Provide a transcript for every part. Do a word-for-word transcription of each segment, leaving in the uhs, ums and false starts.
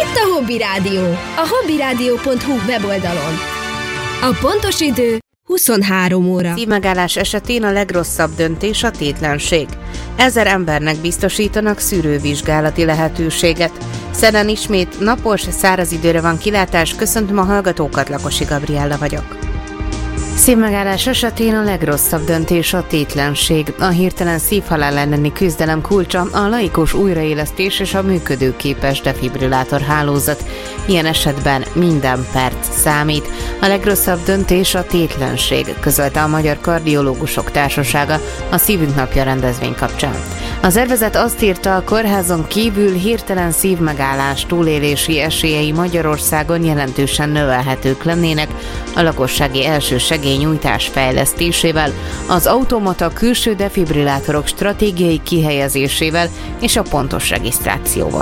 Itt a Hobby Rádió, a hobbyrádió pont hu weboldalon. A pontos idő huszonhárom óra. Szívmegállás esetén a legrosszabb döntés a tétlenség. Ezer embernek biztosítanak szűrővizsgálati lehetőséget. Szerdán ismét napos, száraz időre van kilátás. Köszöntöm a hallgatókat, Lakosi Gabriella vagyok. Szívmegállás esetén a legrosszabb döntés a tétlenség. A hirtelen szívhalál elleni küzdelem kulcsa a laikus újraélesztés és a működőképes defibrillátor hálózat. Ilyen esetben minden perc számít. A legrosszabb döntés a tétlenség, közölte a Magyar Kardiológusok Társasága a Szívünk Napja rendezvény kapcsán. A szervezet azt írta, a kórházon kívül hirtelen szívmegállás túlélési esélyei Magyarországon jelentősen növelhetők lennének a lakossági elsősegélynyújtás fejlesztésével, az automata külső defibrillátorok stratégiai kihelyezésével és a pontos regisztrációval.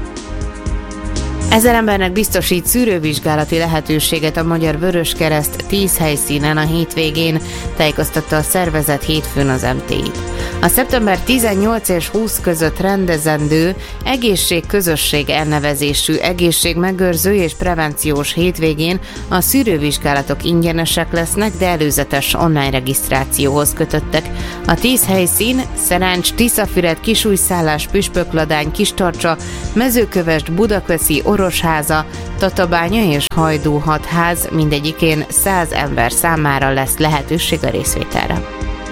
Ezer embernek biztosít szűrővizsgálati lehetőséget a Magyar Vöröskereszt tíz helyszínen a hétvégén, tájékoztatta a szervezet hétfőn az em té i-t. A szeptember tizennyolc és húsz között rendezendő egészségközösség elnevezésű egészségmegőrző és prevenciós hétvégén a szűrővizsgálatok ingyenesek lesznek, de előzetes online regisztrációhoz kötöttek. A tíz helyszín Szerencs, Tiszafüred, Kisújszállás, Püspökladány, Kistarcsa, Mezőkövesd, Budakeszi, Orosháza, Tatabánya és Hajdú-Hatház, mindegyikén száz ember számára lesz lehetőség a részvételre.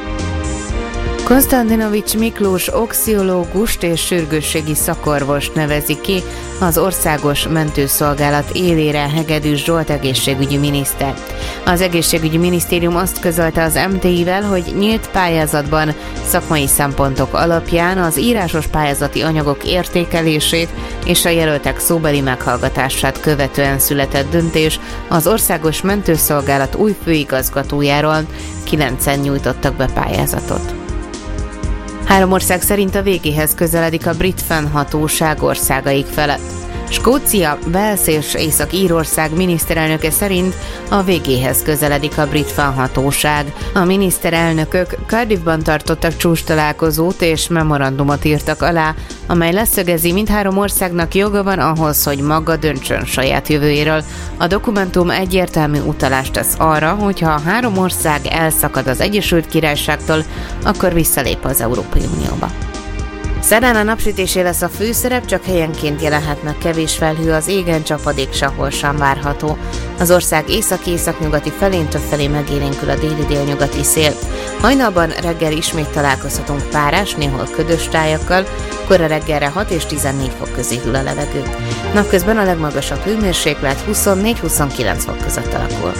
Konstantinovics Miklós oxiológust és sürgősségi szakorvost nevezi ki az Országos Mentőszolgálat élére Hegedűs Zsolt egészségügyi miniszter. Az egészségügyi minisztérium azt közölte az em té i-vel, hogy nyílt pályázatban szakmai szempontok alapján az írásos pályázati anyagok értékelését és a jelöltek szóbeli meghallgatását követően született döntés az Országos Mentőszolgálat új főigazgatójáról. Kilencen nyújtottak be pályázatot. Három ország szerint a végéhez közeledik a brit fennhatóság országaik felett. Skócia, Wales és Észak-Írország miniszterelnöke szerint a végéhez közeledik a brit fennhatóság. A miniszterelnökök Cardiffban tartottak csúcstalálkozót és memorandumot írtak alá, amely leszögezi, mindhárom országnak joga van ahhoz, hogy maga döntsön saját jövőjéről. A dokumentum egyértelmű utalást tesz arra, hogyha a három ország elszakad az Egyesült Királyságtól, akkor visszalép az Európai Unióba. Szerdán a napsütésé lesz a főszerep, csak helyenként jelenhet meg kevés felhő, az égen csapadék sehol sem várható. Az ország északi-északnyugati felén többfelé megélénkül a déli-délnyugati szél. Hajnalban reggel ismét találkozhatunk párás, néhol ködös tájakkal, kora reggelre hat és tizennégy fok közé hűl a levegő. Napközben a legmagasabb hőmérséklet huszonnégy-huszonkilenc fok között alakul.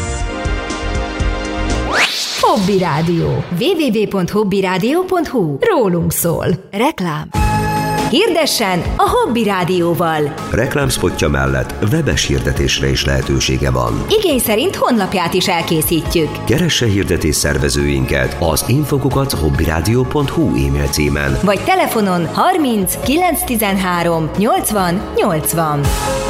Hobby Rádió. double-u double-u double-u pont hobbyrádió pont hu. Rólunk szól. Reklám. Hirdessen a Hobby Rádióval. Reklámspotja mellett webes hirdetésre is lehetősége van. Igény szerint honlapját is elkészítjük. Keresse hirdetés szervezőinket az infokukat hobbyrádió pont hu e-mail címen. Vagy telefonon harminc kilenc tizenhárom nyolcvan nyolcvan.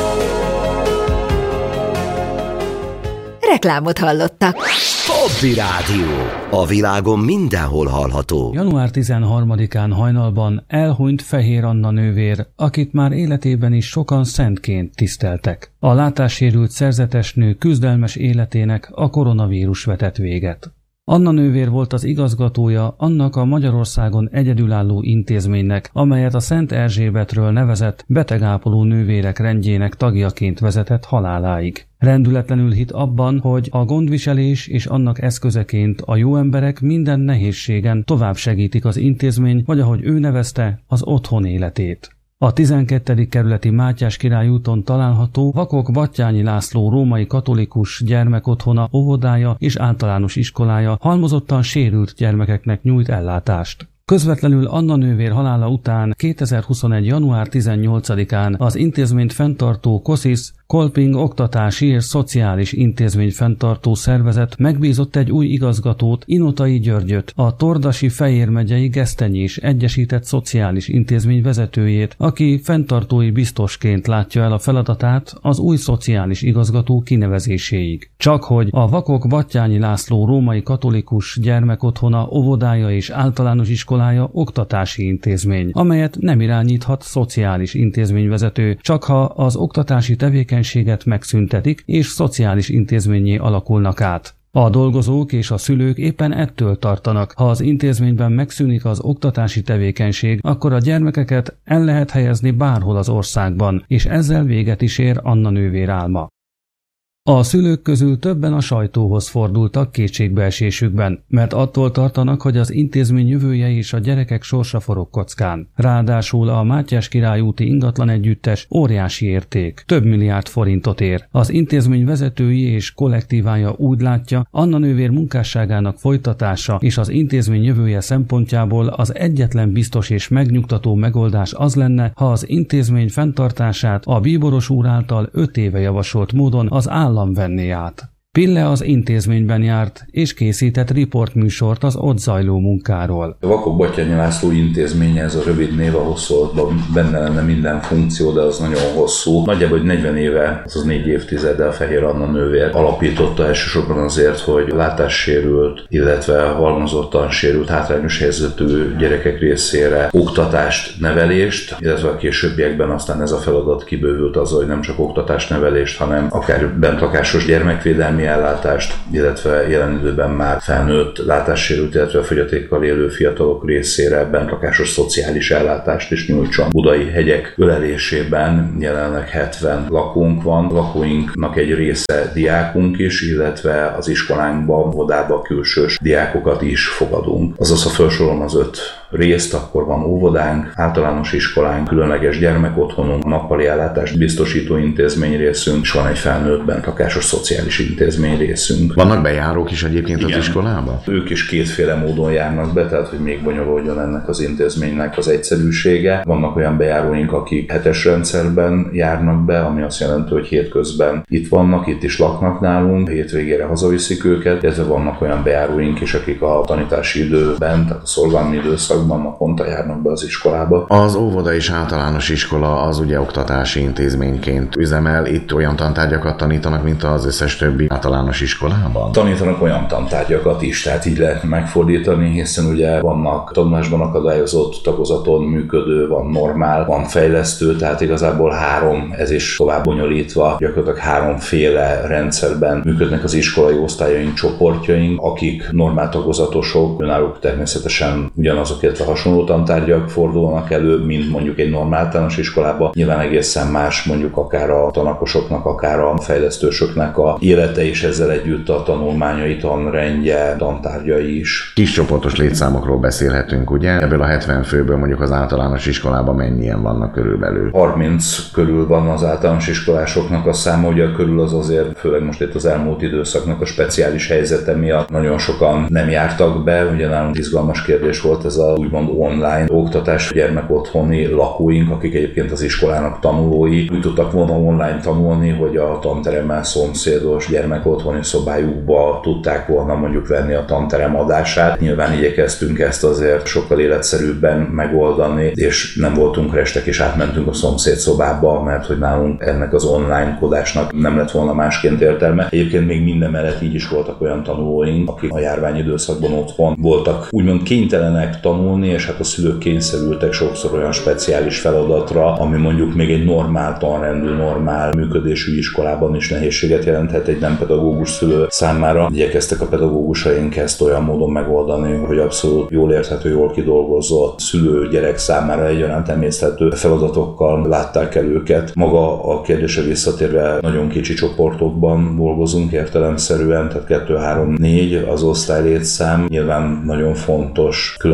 Reklámot hallottak. Hobby Rádió. A világon mindenhol hallható. január tizenharmadikán hajnalban elhunyt Fehér Anna nővér, akit már életében is sokan szentként tiszteltek. A látássérült szerzetesnő küzdelmes életének a koronavírus vetett véget. Anna nővér volt az igazgatója annak a Magyarországon egyedülálló intézménynek, amelyet a Szent Erzsébetről nevezett betegápoló nővérek rendjének tagjaként vezetett haláláig. Rendületlenül hitt abban, hogy a gondviselés és annak eszközeként a jó emberek minden nehézségen tovább segítik az intézmény, vagy ahogy ő nevezte, az otthon életét. A tizenkettedik kerületi Mátyás Király úton található Vakok Batthyányi László római katolikus gyermekotthona, óvodája és általános iskolája halmozottan sérült gyermekeknek nyújt ellátást. Közvetlenül Anna nővér halála után kétezer-huszonegy. január tizennyolcadikán az intézményt fenntartó KOSZISZ Kolping oktatási és szociális intézmény fenntartó szervezet megbízott egy új igazgatót, Inotai Györgyöt, a Tordasi Fejér megyei Gesztenyés Egyesített Szociális Intézmény vezetőjét, aki fenntartói biztosként látja el a feladatát az új szociális igazgató kinevezéséig. Csak hogy a Vakok Batthyány László római katolikus gyermekotthona, óvodája és általános iskolája oktatási intézmény, amelyet nem irányíthat szociális intézményvezető, csak ha az oktatási tevékenységet megszüntetik és szociális intézménnyé alakulnak át. A dolgozók és a szülők éppen ettől tartanak. Ha az intézményben megszűnik az oktatási tevékenység, akkor a gyermekeket el lehet helyezni bárhol az országban, és ezzel véget is ér Anna nővér álma. A szülők közül többen a sajtóhoz fordultak kétségbeesésükben, mert attól tartanak, hogy az intézmény jövője és a gyerekek sorsa forog kockán. Ráadásul a Mátyás Király úti ingatlan együttes óriási érték, több milliárd forintot ér. Az intézmény vezetői és kollektívája úgy látja, Anna nővér munkásságának folytatása és az intézmény jövője szempontjából az egyetlen biztos és megnyugtató megoldás az lenne, ha az intézmény fenntartását a Bíboros úr által öt éve javasolt módon az állam venné át. Pille az intézményben járt, és készített riportműsort az ott zajló munkáról. A Vakok Batthyány László intézménye, ez a rövid név, ahhoz szóval benne lenne minden funkció, de az nagyon hosszú. Nagyjából negyven éve, azaz négy évtizeddel Fehér Anna nővér alapította elsősorban azért, hogy látássérült, illetve halmozottan sérült, hátrányos helyzetű gyerekek részére oktatást, nevelést, illetve a későbbiekben aztán ez a feladat kibővült azzal, hogy nem csak oktatást, nevelést, hanem akár bentlakásos gyermekvédelmi ellátást, illetve jelen időben már felnőtt látássérült, illetve fogyatékkal élő fiatalok részére bentlakásos szociális ellátást is nyújtson. Budai hegyek ölelésében jelenleg hetven lakónk van, lakóinknak egy része diákunk is, illetve az iskolánkban, óvodába külsős diákokat is fogadunk. Azaz, ha felsorolom az öt részt, akkor van óvodánk, általános iskolánk, különleges gyermekotthonunk, nappali ellátást biztosító intézmény részünk, és van egy felnőtt bentlakásos szociális intézmény részünk. Vannak bejárók is egyébként az iskolába? Ők is kétféle módon járnak be, tehát hogy még bonyolódjon ennek az intézménynek az egyszerűsége. Vannak olyan bejáróink, akik hetes rendszerben járnak be, ami azt jelenti, hogy hétközben itt vannak, itt is laknak nálunk, hétvégére hazaviszik őket, illetve vannak olyan bejáróink is, akik a tanítási időben, tehát a szolgálmi időszakban naponta járnak be az iskolába. Az óvoda és általános iskola az ugye oktatási intézményként üzemel, itt olyan tantárgyakat tanítanak, mint az összes többi általános iskolában? Tanítanak olyan tantárgyakat is, tehát így lehet megfordítani, hiszen ugye vannak tanulásban akadályozott, tagozaton működő, van normál, van fejlesztő, tehát igazából három, ez is tovább bonyolítva, gyakorlatilag háromféle rendszerben működnek az iskolai osztályaink, csoportjaink, akik normál tagozatosok, náluk természetesen ugyanazok, illetve hasonló tantárgyak fordulnak elő, mint mondjuk egy normál általános iskolában. Nyilván egészen más mondjuk akár a tanakosoknak, akár a fejlesztősöknek a élete és ezzel együtt a tanulmányai, tanrendje, tantárgyai is. Kis csoportos létszámokról beszélhetünk, ugye? Ebből a hetven főből mondjuk az általános iskolában mennyien vannak körülbelül? harminc körül van az általános iskolásoknak a száma, ugye körül az azért, főleg most itt az elmúlt időszaknak a speciális helyzete miatt nagyon sokan nem jártak be, ugye nálunk izgalmas kérdés volt ez a úgymond online oktatás, gyermekotthoni lakóink, akik egyébként az iskolának tanulói, úgy tudtak volna online tanulni, hogy a tanteremmel szomszédos gyermekotthoni szobájukba tudták volna mondjuk venni a tanterem adását. Nyilván igyekeztünk ezt azért sokkal életszerűbben megoldani, és nem voltunk restek, és átmentünk a szomszéd szobába, mert hogy nálunk ennek az online kodásnak nem lett volna másként értelme. Egyébként még minden mellett így is voltak olyan tanulóink, akik a járványidőszakban otthon voltak úgymond kénytelenek tanulni, és hát a szülők kényszerültek sokszor olyan speciális feladatra, ami mondjuk még egy normál tanrendű, normál működésű iskolában is nehézséget jelenthet egy nem pedagógus szülő számára. Igyekeztek a pedagógusaink ezt olyan módon megoldani, hogy abszolút jól érthető, jól kidolgozott szülő-gyerek számára egyaránt emészthető feladatokkal látták el őket. Maga a kérdésre visszatérve nagyon kicsi csoportokban dolgozunk értelemszerűen, tehát kettő, három, négy az osztálylétszám. Nyilván nagyon fontos, különösen ha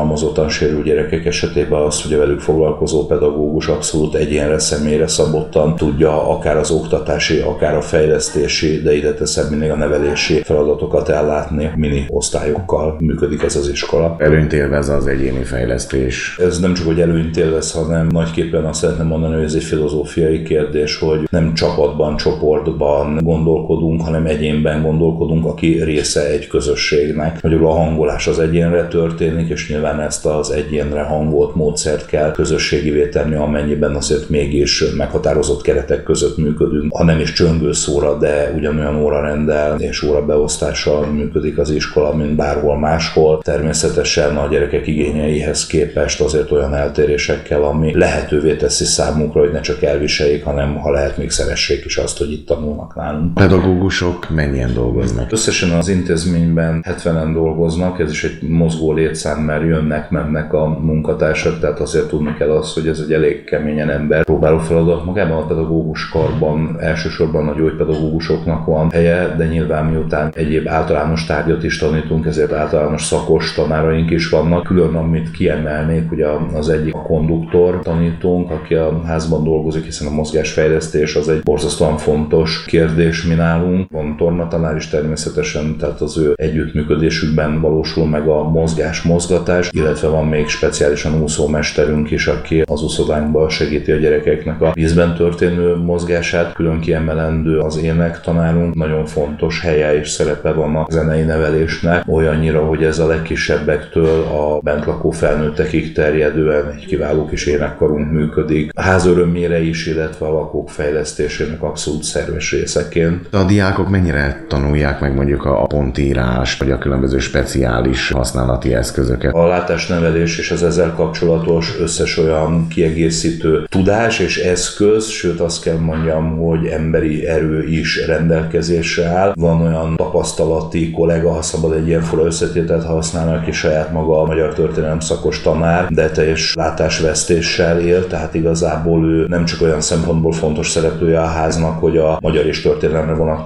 halmozottan sérült gyerekek esetében az, hogy a velük foglalkozó pedagógus abszolút egyénre, személyre szabottan tudja akár az oktatási, akár a fejlesztési, de ide teszem mindig a nevelési feladatokat ellátni. Mini osztályokkal működik ez az iskola. Előnyt élvez az egyéni fejlesztés. Ez nem csak, hogy előnyt élvez, hanem nagyképpen azt szeretném mondani, hogy ez egy filozófiai kérdés, hogy nem csapatban, csoportban gondolkodunk, hanem egyénben gondolkodunk, aki része egy közösségnek. Magyarul a hangolás az egyénre történik, és nyilván ezt az egyénre hangolt módszert kell közösségivé tenni, amennyiben azért mégis meghatározott keretek között működünk. Ha nem is csöngő szóra, de ugyanolyan órarenddel és órabeosztással működik az iskola, mint bárhol máshol. Természetesen a gyerekek igényeihez képest azért olyan eltérésekkel, ami lehetővé teszi számukra, hogy ne csak elviseljék, hanem ha lehet, még szeressék is azt, hogy itt tanulnak nálunk. Pedagógusok mennyien dolgoznak? Összesen az intézményben hetvenen dolgoznak, ez is egy mozgó létszám, mert jönnek, mennek a munkatársak, tehát azért tudni kell azt, hogy ez egy elég keményen ember próbáló feladat. Magában a pedagógus karban elsősorban a gyógypedagógusoknak van helye, de nyilván miután egyéb általános tárgyat is tanítunk, ezért általános szakos tanáraink is vannak. Külön, amit kiemelnék, ugye az egyik a konduktor tanítónk, aki a házban dolgozik, hiszen a mozgásfejlesztés az egy borzasztóan fontos kérdés mi nálunk. Van tornatanár is természetesen, tehát az ő együttműködésükben valósul meg a mozgás-mozgatás, illetve van még speciálisan úszómesterünk is, aki az úszodánkban segíti a gyerekeknek a vízben történő mozgását. Külön kiemelendő az énektanárunk, nagyon fontos helye és szerepe van a zenei nevelésnek, olyannyira, hogy ez a legkisebbektől a bent lakó felnőttekig terjedően egy kiváló kis énekkarunk működik. A ház örömére is, illetve a lakók fejlesztésének abszolút szerves részeként. A diákok mennyire tanulják meg mondjuk a pontírást, vagy a különböző speciális használati eszközöket? A látásnevelés és az ezzel kapcsolatos összes olyan kiegészítő tudás és eszköz, sőt azt kell mondjam, hogy emberi erő is rendelkezésre áll. Van olyan tapasztalati kollega, ha szabad egy ilyen fura összetételt használni, aki saját maga a magyar történelem szakos tanár, de teljes látásvesztéssel él, tehát igazából ő nem csak olyan szempontból fontos szereplője a háznak, hogy a magyar és történelemre vonatkozó